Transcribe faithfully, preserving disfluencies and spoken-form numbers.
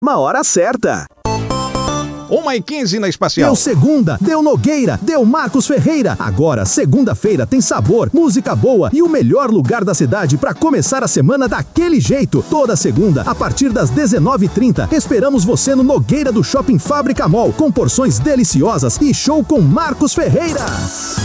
Uma hora certa. uma e quinze na Espacial. Deu segunda, deu Nogueira, deu Marcos Ferreira. Agora, segunda-feira tem sabor, música boa e o melhor lugar da cidade para começar a semana daquele jeito. Toda segunda, a partir das dezenove e trinta, esperamos você no Nogueira do Shopping Fábrica Mall, com porções deliciosas e show com Marcos Ferreira.